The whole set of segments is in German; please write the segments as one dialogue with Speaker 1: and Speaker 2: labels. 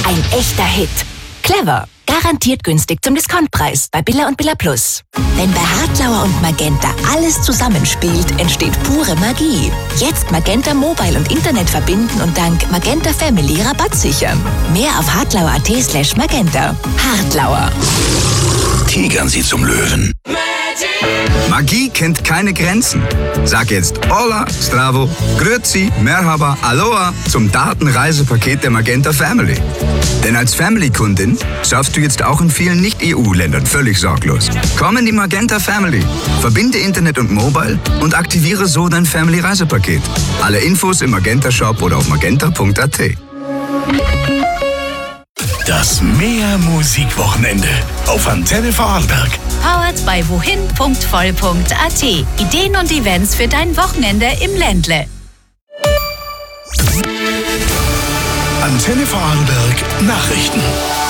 Speaker 1: Ein echter Hit. Clever. Garantiert günstig zum Diskontpreis bei Billa und Billa Plus. Wenn bei Hartlauer und Magenta alles zusammenspielt, entsteht pure Magie. Jetzt Magenta Mobile und Internet verbinden und dank Magenta Family Rabatt sichern. Mehr auf hartlauer.at/magenta. Hartlauer.
Speaker 2: Tigern Sie zum Löwen. Magie kennt keine Grenzen. Sag jetzt Hola, Stravo, Grüezi, Merhaba, Aloha zum Datenreisepaket der Magenta Family. Denn als Family-Kundin surfst du jetzt auch in vielen Nicht-EU-Ländern völlig sorglos. Komm in die Magenta Family, verbinde Internet und Mobile und aktiviere so dein Family-Reisepaket. Alle Infos im Magenta-Shop oder auf magenta.at.
Speaker 3: Das Mehr-Musik-Wochenende auf Antenne Vorarlberg.
Speaker 4: Powered by wohin.voll.at. Ideen und Events für dein Wochenende im Ländle.
Speaker 3: Antenne Vorarlberg Nachrichten.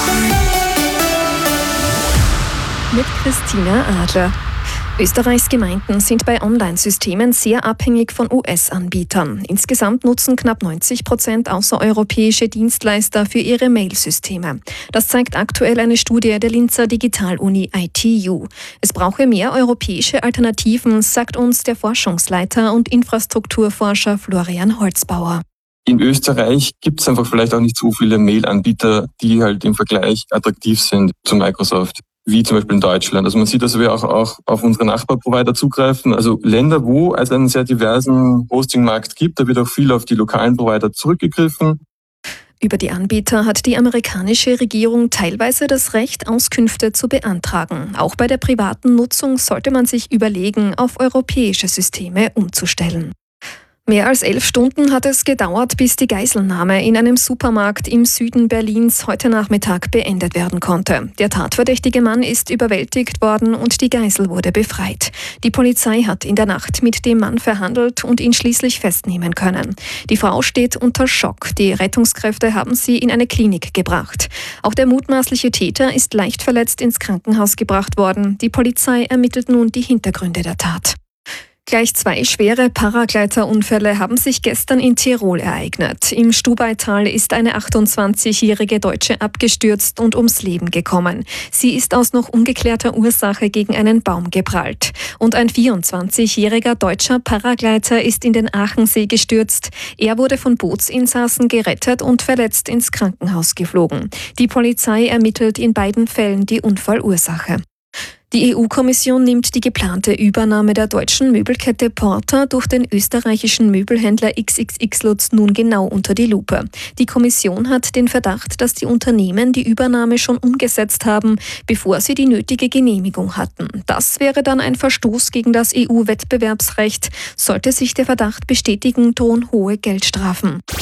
Speaker 5: Mit Christina Adler. Österreichs Gemeinden sind bei Online-Systemen sehr abhängig von US-Anbietern. Insgesamt nutzen knapp 90% außereuropäische Dienstleister für ihre Mail-Systeme. Das zeigt aktuell eine Studie der Linzer Digital-Uni ITU. Es brauche mehr europäische Alternativen, sagt uns der Forschungsleiter und Infrastrukturforscher Florian Holzbauer.
Speaker 6: In Österreich gibt es einfach vielleicht auch nicht so viele Mail-Anbieter, die halt im Vergleich attraktiv sind zu Microsoft, wie zum Beispiel in Deutschland. Also man sieht, dass wir auch auf unsere Nachbarprovider zugreifen. Also Länder, wo es einen sehr diversen Hostingmarkt gibt, da wird auch viel auf die lokalen Provider zurückgegriffen.
Speaker 5: Über die Anbieter hat die amerikanische Regierung teilweise das Recht, Auskünfte zu beantragen. Auch bei der privaten Nutzung sollte man sich überlegen, auf europäische Systeme umzustellen. Mehr als 11 Stunden hat es gedauert, bis die Geiselnahme in einem Supermarkt im Süden Berlins heute Nachmittag beendet werden konnte. Der tatverdächtige Mann ist überwältigt worden und die Geisel wurde befreit. Die Polizei hat in der Nacht mit dem Mann verhandelt und ihn schließlich festnehmen können. Die Frau steht unter Schock. Die Rettungskräfte haben sie in eine Klinik gebracht. Auch der mutmaßliche Täter ist leicht verletzt ins Krankenhaus gebracht worden. Die Polizei ermittelt nun die Hintergründe der Tat. Gleich 2 schwere Paragleiterunfälle haben sich gestern in Tirol ereignet. Im Stubaital ist eine 28-jährige Deutsche abgestürzt und ums Leben gekommen. Sie ist aus noch ungeklärter Ursache gegen einen Baum geprallt. Und ein 24-jähriger deutscher Paragleiter ist in den Aachensee gestürzt. Er wurde von Bootsinsassen gerettet und verletzt ins Krankenhaus geflogen. Die Polizei ermittelt in beiden Fällen die Unfallursache. Die EU-Kommission nimmt die geplante Übernahme der deutschen Möbelkette Porter durch den österreichischen Möbelhändler XXX Lutz nun genau unter die Lupe. Die Kommission hat den Verdacht, dass die Unternehmen die Übernahme schon umgesetzt haben, bevor sie die nötige Genehmigung hatten. Das wäre dann ein Verstoß gegen das EU-Wettbewerbsrecht. Sollte sich der Verdacht bestätigen, drohen hohe Geldstrafen.